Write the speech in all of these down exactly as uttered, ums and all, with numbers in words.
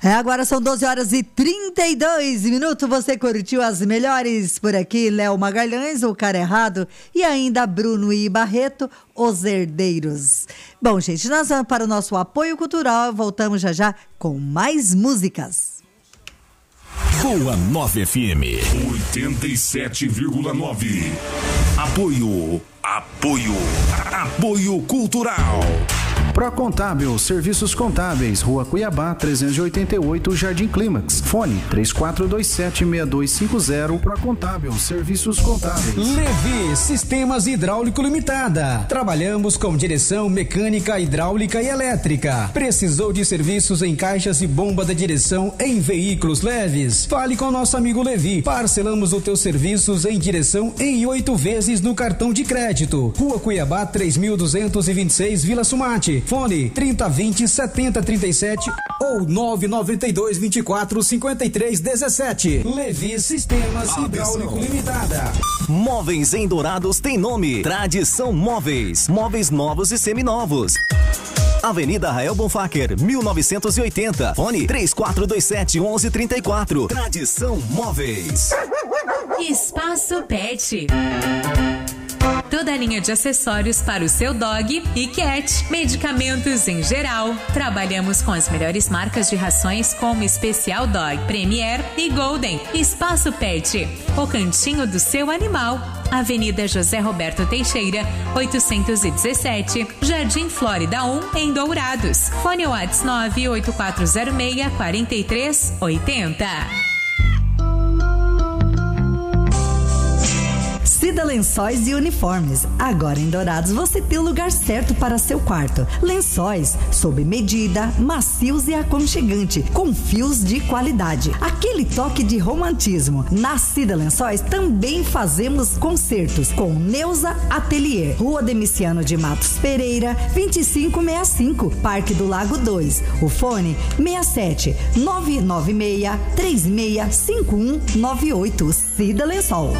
É, agora são doze horas e trinta e dois minutos. Você curtiu as melhores por aqui? Léo Magalhães, o Cara Errado, e ainda Bruno e Barreto, os Herdeiros. Bom, gente, nós vamos para o nosso apoio cultural. Voltamos já já com mais músicas. Boa nove F M oitenta e sete vírgula nove. Apoio, apoio, apoio cultural. Procontábil, serviços contábeis, Rua Cuiabá, trezentos e oitenta e oito, Jardim Clímax. Fone três quatro dois sete, seis dois cinco zero. Procontábil, serviços contábeis. Levi Sistemas Hidráulico Limitada. Trabalhamos com direção mecânica, hidráulica e elétrica. Precisou de serviços em caixas e bomba da direção em veículos leves? Fale com nosso amigo Levi. Parcelamos os teus serviços em direção em oito vezes no cartão de crédito. Rua Cuiabá, três mil duzentos e vinte e seis, Vila Sumate. Fone trinta vinte, setenta trinta e sete ou nove nove dois, vinte e quatro, cinquenta e três dezessete. Levi Sistemas Hidráulico Limitada. Móveis em Dourados tem nome. Tradição Móveis. Móveis novos e seminovos. Avenida Rael Bonfacker, mil novecentos e oitenta. Fone três quatro dois sete, onze trinta e quatro. Tradição Móveis. Espaço Pet. Toda a linha de acessórios para o seu dog e cat. Medicamentos em geral. Trabalhamos com as melhores marcas de rações como Especial Dog, Premier e Golden. Espaço Pet, o cantinho do seu animal. Avenida José Roberto Teixeira, oitocentos e dezessete, Jardim Flórida um, em Dourados. Fone WhatsApp nove oito quatro zero seis, quatro três oito zero. Cida Lençóis e Uniformes. Agora em Dourados você tem o lugar certo para seu quarto. Lençóis sob medida, macios e aconchegante, com fios de qualidade. Aquele toque de romantismo. Na Cida Lençóis também fazemos concertos com Neuza Atelier. Rua Demiciano de Matos Pereira, vinte e cinco sessenta e cinco, Parque do Lago dois. O fone seis sete nove nove seis, três seis cinco um nove oito. Cida Lençol.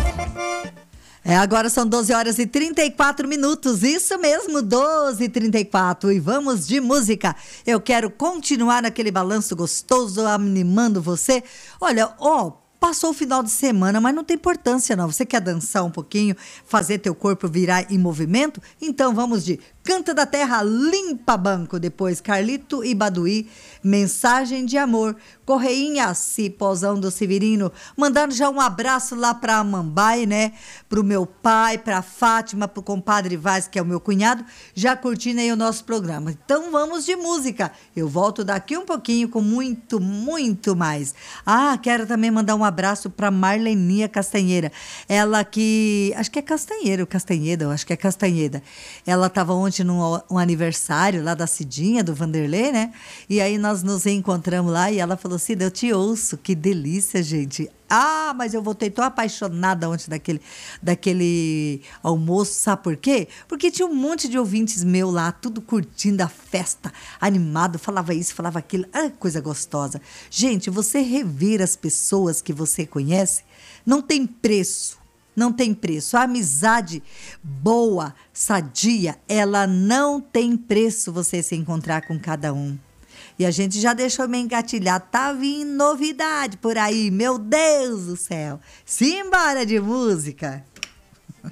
É, agora são doze horas e trinta e quatro minutos, isso mesmo, doze e trinta e quatro, e vamos de música. Eu quero continuar naquele balanço gostoso, animando você. Olha, ó, passou o final de semana, mas não tem importância não. Você quer dançar um pouquinho, fazer teu corpo virar em movimento? Então vamos de Canta da Terra, Limpa Banco. Depois Carlito e Baduí, Mensagem de Amor. Correinha, Cipozão do Severino, mandando já um abraço lá pra Mambai, né? Pro meu pai, pra Fátima, pro compadre Vaz, que é o meu cunhado, já curtindo aí o nosso programa. Então vamos de música. Eu volto daqui um pouquinho com muito, muito mais. Ah, quero também mandar um abraço pra Marleninha Castanheira. Ela que, acho que é Castanheira, ou Castanheda, eu acho que é Castanheda. Ela tava ontem num um aniversário lá da Cidinha, do Vanderlei, né? E aí nós nos encontramos lá e ela falou: Cida, eu te ouço, que delícia, gente. Ah, mas eu voltei tão apaixonada ontem daquele, daquele almoço, sabe por quê? Porque tinha um monte de ouvintes meus lá, tudo curtindo a festa, animado, falava isso, falava aquilo, ah, coisa gostosa. Gente, você rever as pessoas que você conhece, não tem preço. Não tem preço. A amizade boa, sadia, ela não tem preço você se encontrar com cada um. E a gente já deixou me engatilhar. Tá vindo novidade por aí, meu Deus do céu. Simbora de música.